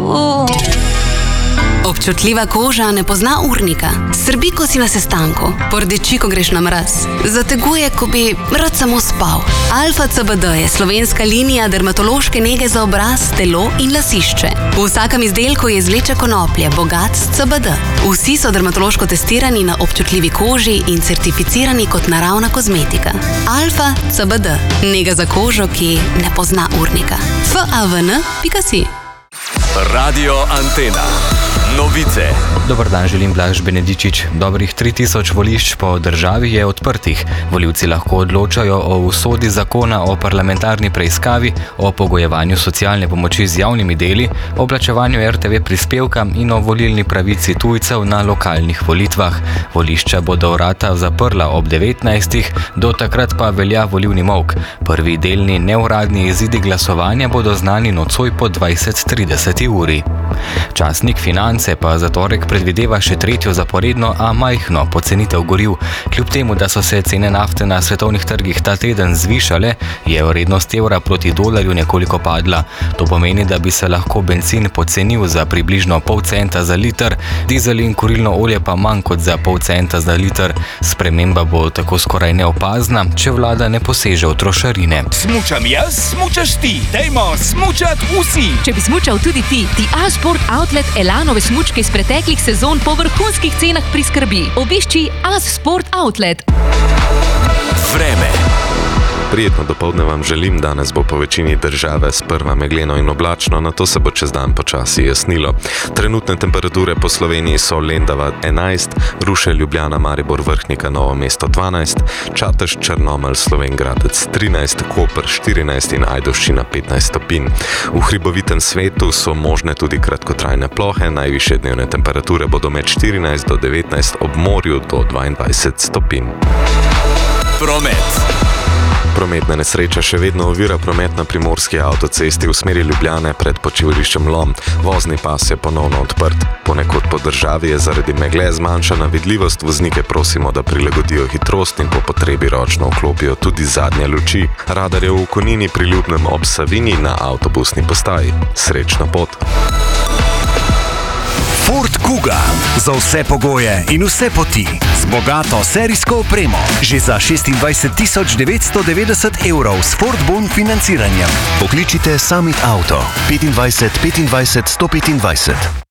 Občutljiva koža ne pozna urnika. Srbi, ko si na sestanku. Pordeči, ko greš na mraz. Zateguje, ko bi rad samo spal. Alfa CBD je slovenska linija dermatološke nege za obraz, telo in lasišče. V vsakem izdelku je izvleček konoplje, bogat s CBD. Vsi so dermatološko testirani na občutljivi koži in certificirani kot naravna kozmetika. Alfa CBD. Nega za kožo, ki ne pozna urnika. FAVN.si. Radio Antena. Novice. Dobar dan, želim Blaž Benedičič. Dobrih 3000 volišč po državi je odprtih. Volivci lahko odločajo o usodi zakona o parlamentarni preiskavi, o pogojevanju socialne pomoči z javnimi deli, o plačevanju RTV prispevka in o volilni pravici tujcev na lokalnih volitvah. Volišča bodo vrata zaprla ob 19. Do takrat pa velja volilni molk. Prvi delni neuradni izidi glasovanja bodo znani nocoj po 20:30 uri. Časnik Finance pa za torek predvideva še tretjo zaporedno, a majhno pocenitev goriv. Kljub temu, da so se cene nafte na svetovnih trgih ta teden zvišale, je vrednost evra proti dolarju nekoliko padla. To pomeni, da bi se lahko bencin pocenil za približno pol centa za liter, dizel in kurilno olje pa manj kot za pol centa za liter. Sprememba bo tako skoraj neopazna, če vlada ne poseže v trošarine. Smučam jaz, smučaš ti. Dajmo smučat vsi. Če bi smučal tudi ti A-Sport Outlet Elanove smučke iz preteklih sezon po vrhunskih cenah priskrbi. Obišči A-Sport Outlet. Vreme. Prijetno dopoldne vam želim, danes bo po večini države sprva megleno in oblačno, nato se bo čez dan počasi jasnilo. Trenutne temperature po Sloveniji so Lendava 11, Ruše, Ljubljana, Maribor, Vrhnika, Novo mesto 12, Čatež, Črnomelj, Slovenj Gradec 13, Koper 14 in Ajdovščina 15 stopinj. V hribovitem svetu so možne tudi kratkotrajne plohe, najvišje dnevne temperature bodo med 14 do 19, ob morju do 22 stopinj. Promet. Prometna nesreča še vedno ovira promet na primorski avtocesti v smeri Ljubljane pred počivališčem Lom. Vozni pas je ponovno odprt. Ponekod po državi je zaradi megle zmanjšana vidljivost. Voznike prosimo, da prilagodijo hitrost in po potrebi ročno vklopijo tudi zadnje luči. Radar je v Konini pri Ljubnem ob Savinji na avtobusni postaji. Srečno pot! Ford Kuga. Za vse pogoje in vse poti. Z bogato serijsko opremo. Že za 26.990 € s Ford Bon financiranjem. Pokličite Summit Auto 25 25 125.